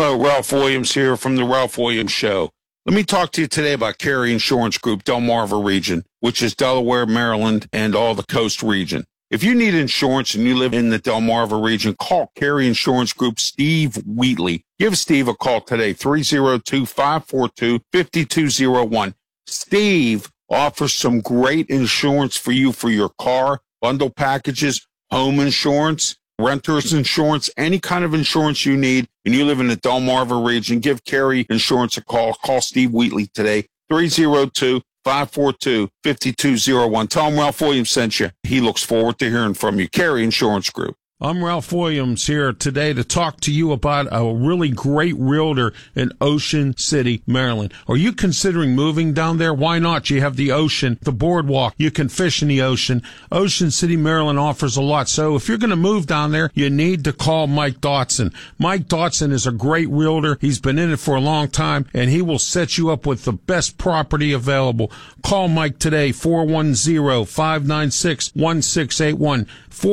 Hello, Ralph Williams here from the Ralph Williams Show. Let me talk to you today about Carey Insurance Group, Delmarva region, which is Delaware, Maryland, and all the coast region. If you need insurance and you live in the Delmarva region, call Carey Insurance Group, Steve Wheatley. Give Steve a call today, 302-542-5201. Steve offers some great insurance for you for your car, bundle packages, home insurance, renter's insurance, any kind of insurance you need, and you live in the Delmarva region, give Carey Insurance a call. Call Steve Wheatley today, 302-542-5201. Tell him Ralph Williams sent you. He looks forward to hearing from you. Carey Insurance Group. I'm Ralph Williams here today to talk to you about a really great realtor in Ocean City, Maryland. Are you considering moving down there? Why not? You have the ocean, the boardwalk. You can fish in the ocean. Ocean City, Maryland offers a lot. So if you're going to move down there, you need to call Mike Dotson. Mike Dotson is a great realtor. He's been in it for a long time, and he will set you up with the best property available. Call Mike today, 410-596-1681,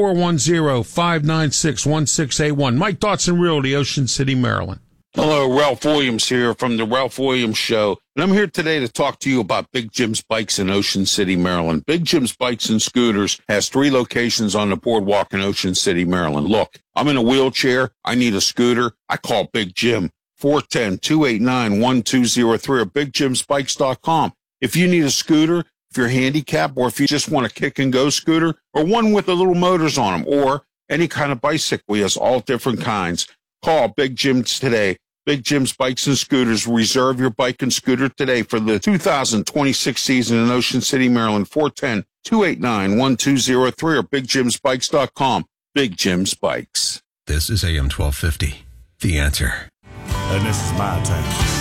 410-596-1681. Mike Dotson Realty, Ocean City, Maryland. Hello, Ralph Williams here from the Ralph Williams Show. And I'm here today to talk to you about Big Jim's Bikes in Ocean City, Maryland. Big Jim's Bikes and Scooters has 3 locations on the boardwalk in Ocean City, Maryland. Look, I'm in a wheelchair. I need a scooter. I call Big Jim, 410-289-1203 or BigJimsBikes.com. If you need a scooter, if you're handicapped, or if you just want a kick-and-go scooter, or one with the little motors on them, or any kind of bicycle, he has all different kinds. Call Big Jim's today. Big Jim's Bikes and Scooters. Reserve your bike and scooter today for the 2026 season in Ocean City, Maryland, 410-289-1203 or BigJimsBikes.com. Big Jim's Bikes. This is AM 1250, The Answer. And this is my time.